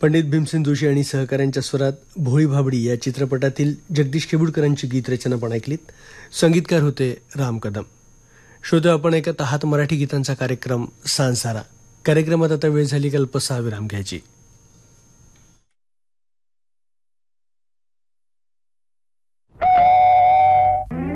पंडित भीमसेन जोशी आणि सहकाऱ्यांच्या स्वरात भोळी भाबडी या चित्रपटातील जगदीश केबुडकरांची गीतरचना पण ऐकलीत. संगीतकार होते राम कदम. श्रोते, आपण ऐकत आहात मराठी गीतांचा कार्यक्रम सांसारा. कार्यक्रमात आता वेळ झाली कल्पसा विराम घ्यायची.